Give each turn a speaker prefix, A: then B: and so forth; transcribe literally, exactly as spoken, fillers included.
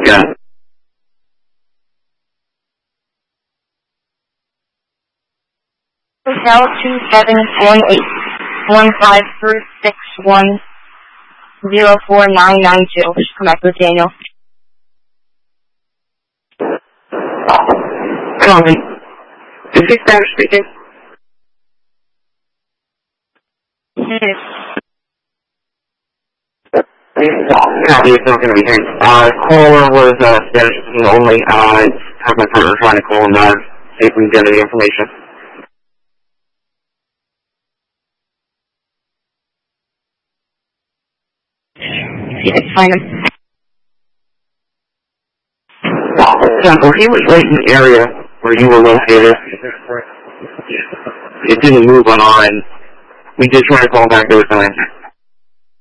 A: got?
B: Hotel two seven one eight one five three six one zero four nine nine two. Connect with Daniel.
A: Calling. Is he Spanish speaking?
B: Yes.
A: Copy, it's not going to be here. Uh, caller was uh, Spanish speaking only. Uh, have my partner trying to call him now, see if we can get any information.
B: See if I can find him.
A: Example, he was right in the area where you were located. It didn't move on our end. We did try to call back, there was no answer.